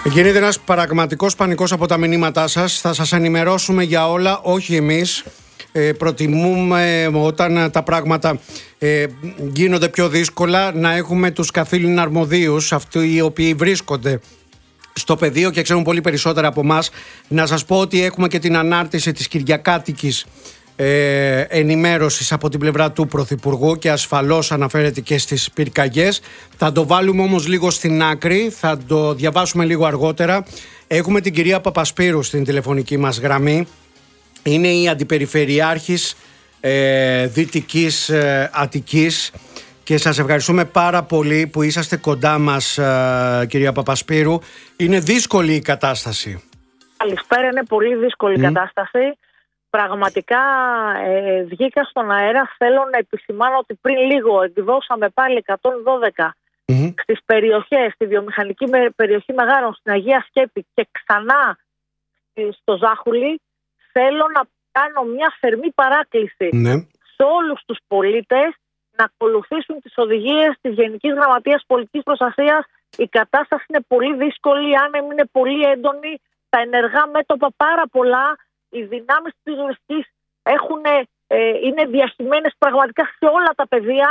Γίνεται ένας πραγματικός πανικός από τα μηνύματά σας. Θα σας ενημερώσουμε για όλα, όχι εμείς. Προτιμούμε όταν τα πράγματα γίνονται πιο δύσκολα να έχουμε τους καθήλυνα αρμοδίους, αυτοί οι οποίοι βρίσκονται στο πεδίο και ξέρουν πολύ περισσότερα από εμάς. Να σας πω ότι έχουμε και την ανάρτηση της κυριακάτικης ενημέρωσης από την πλευρά του Πρωθυπουργού και ασφαλώς αναφέρεται και στις πυρκαγιές. Θα το βάλουμε όμως λίγο στην άκρη, θα το διαβάσουμε λίγο αργότερα. Έχουμε την κυρία Παπασπύρου στην τηλεφωνική μας γραμμή. Είναι η Αντιπεριφερειάρχης Δυτικής Αττικής και σας ευχαριστούμε πάρα πολύ που είσαστε κοντά μας, κυρία Παπασπύρου. Είναι δύσκολη η κατάσταση. Καλησπέρα, είναι πολύ δύσκολη η κατάσταση. Πραγματικά βγήκα στον αέρα. Θέλω να επισημάνω ότι πριν λίγο εκδώσαμε πάλι 112 στις περιοχές, στη βιομηχανική περιοχή Μεγάρων, στην Αγία Σκέπη και ξανά στο Ζάχουλη. Θέλω να κάνω μια θερμή παράκληση σε όλους τους πολίτες να ακολουθήσουν τις οδηγίες της Γενικής Γραμματείας Πολιτικής Προστασίας. Η κατάσταση είναι πολύ δύσκολη, η άνεμη είναι πολύ έντονη, τα ενεργά μέτωπα πάρα πολλά, οι δυνάμεις της Ρωσικής είναι διαχειμένες πραγματικά σε όλα τα πεδία.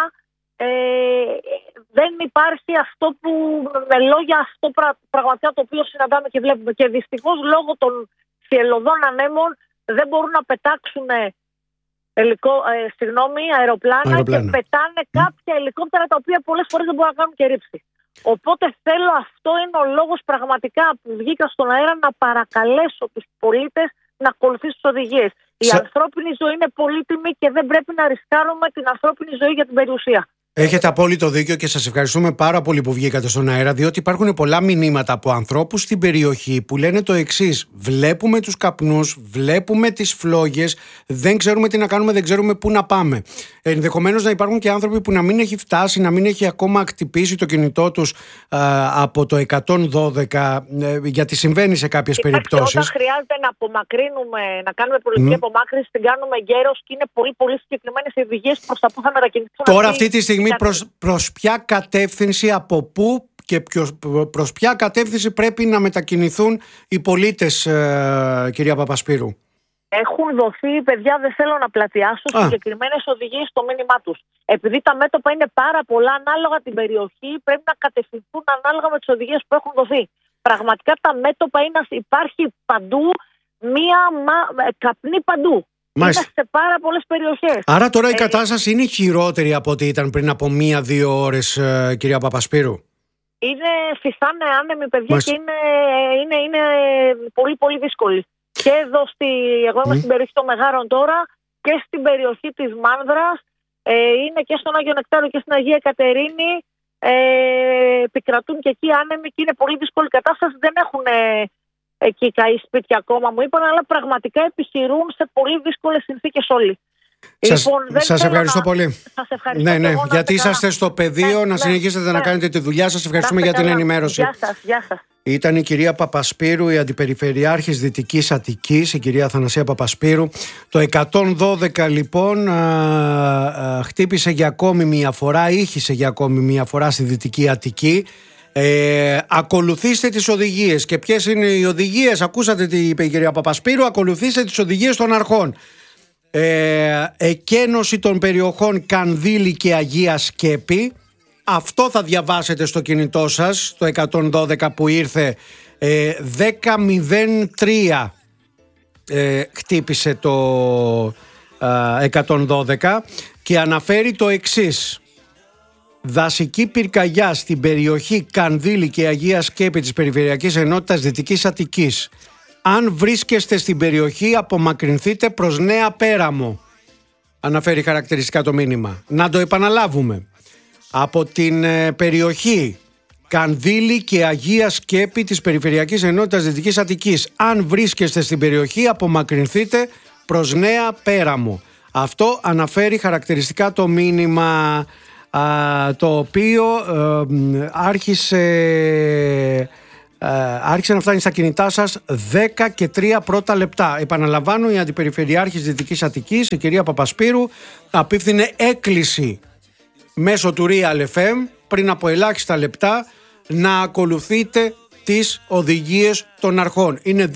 Δεν υπάρχει αυτό που με λόγια αυτό πραγματικά το οποίο συναντάμε και βλέπουμε. Και δυστυχώς λόγω των θυελλωδών ανέμων δεν μπορούν να πετάξουν αεροπλάνα και πετάνε κάποια ελικόπτερα τα οποία πολλές φορές δεν μπορούν να κάνουν και ρήψη. Οπότε αυτό είναι ο λόγος πραγματικά που βγήκα στον αέρα να παρακαλέσω τους πολίτες να ακολουθήσουν τις οδηγίες. Η ανθρώπινη ζωή είναι πολύτιμη και δεν πρέπει να ρισκάρουμε την ανθρώπινη ζωή για την περιουσία. Έχετε απόλυτο δίκιο και σας ευχαριστούμε πάρα πολύ που βγήκατε στον αέρα, διότι υπάρχουν πολλά μηνύματα από ανθρώπους στην περιοχή που λένε το εξής: βλέπουμε τους καπνούς, βλέπουμε τις φλόγες, δεν ξέρουμε τι να κάνουμε, δεν ξέρουμε πού να πάμε. Ενδεχομένως να υπάρχουν και άνθρωποι που να μην έχει φτάσει, να μην έχει ακόμα χτυπήσει το κινητό τους από το 112, γιατί συμβαίνει σε κάποιες περιπτώσεις. Όταν χρειάζεται να απομακρύνουμε, να κάνουμε πολιτική απομάκρυνση, την κάνουμε γέρος και είναι πολύ πολύ συγκεκριμένες οδηγίες προς τα που θα μετακινηθούν. Τώρα αυτή τη στιγμή προς ποια κατεύθυνση, από πού και προς ποια κατεύθυνση πρέπει να μετακινηθούν οι πολίτες, κυρία Παπασπύρου? Έχουν δοθεί, παιδιά, δεν θέλω να πλατιάσω, συγκεκριμένες οδηγίες στο μήνυμά τους. Επειδή τα μέτωπα είναι πάρα πολλά, ανάλογα την περιοχή, πρέπει να κατευθυνθούν ανάλογα με τις οδηγίες που έχουν δοθεί. Πραγματικά τα μέτωπα υπάρχει παντού, καπνί παντού. Μάλιστα. Είναι σε πάρα πολλές περιοχές. Άρα τώρα η κατάσταση είναι χειρότερη από ό,τι ήταν πριν από 1-2 ώρες, κυρία Παπασπύρου? Φυσάνε άνεμοι, παιδιά. Μάλιστα. Και είναι πολύ πολύ δύσκολη. Και εδώ εγώ είμαι στην περιοχή των Μεγάρων τώρα και στην περιοχή της Μάνδρας, είναι και στον Άγιο Νεκτάριο και στην Αγία Κατερίνη, επικρατούν και εκεί άνεμοι και είναι πολύ δύσκολη κατάσταση. Δεν έχουν εκεί καεί σπίτια ακόμα, μου είπαν, αλλά πραγματικά επιχειρούν σε πολύ δύσκολες συνθήκες όλοι. Σας ευχαριστώ πολύ. Σας ευχαριστώ. Γιατί είσαστε στο πεδίο, να συνεχίσετε να κάνετε τη δουλειά σας. Ευχαριστούμε για την ενημέρωση. Γεια σας. Ήταν η κυρία Παπασπύρου, η Αντιπεριφερειάρχης Δυτικής Αττικής, η κυρία Αθανασία Παπασπύρου. Το 112 λοιπόν χτύπησε για ακόμη μία φορά, ήχησε για ακόμη μία φορά στη Δυτική Αττική. Ακολουθήστε τις οδηγίες. Και ποιες είναι οι οδηγίες? Ακούσατε τι είπε η κυρία Παπασπύρου. Ακολουθήστε τις οδηγίες των αρχών. Εκένωση των περιοχών Κανδύλη και Αγία Σκέπη. Αυτό θα διαβάσετε στο κινητό σας, το 112 που ήρθε 10.03 χτύπησε το 112 και αναφέρει το εξής: δασική πυρκαγιά στην περιοχή Κανδύλη και Αγία Σκέπη της Περιφερειακής Ενότητας Δυτικής Αττικής. Αν βρίσκεστε στην περιοχή, απομακρυνθείτε προς Νέα Πέραμο. Αναφέρει χαρακτηριστικά το μήνυμα. Να το επαναλάβουμε. Από την περιοχή Κανδύλη και Αγία Σκέπη της Περιφερειακής Ενότητας Δυτικής Αττικής. Αν βρίσκεστε στην περιοχή, απομακρυνθείτε προς Νέα Πέραμο. Αυτό αναφέρει χαρακτηριστικά το μήνυμα, το οποίο άρχισε να φτάνει στα κινητά σας 10 και 3 πρώτα λεπτά. Επαναλαμβάνω, η Αντιπεριφερειάρχης Δυτικής Αττικής, η κυρία Παπασπύρου, απίφθινε έκκληση μέσω του Real FM πριν από ελάχιστα λεπτά να ακολουθείτε τις οδηγίες των αρχών. Είναι